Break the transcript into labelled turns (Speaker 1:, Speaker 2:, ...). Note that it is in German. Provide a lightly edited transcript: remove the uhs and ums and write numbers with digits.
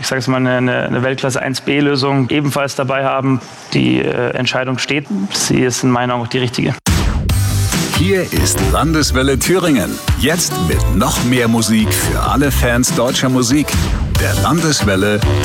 Speaker 1: ich sage es mal, eine Weltklasse 1B-Lösung ebenfalls dabei haben. Die Entscheidung steht. Sie ist in meinen Augen auch die richtige.
Speaker 2: Hier ist Landeswelle Thüringen. Jetzt mit noch mehr Musik für alle Fans deutscher Musik. Der Landeswelle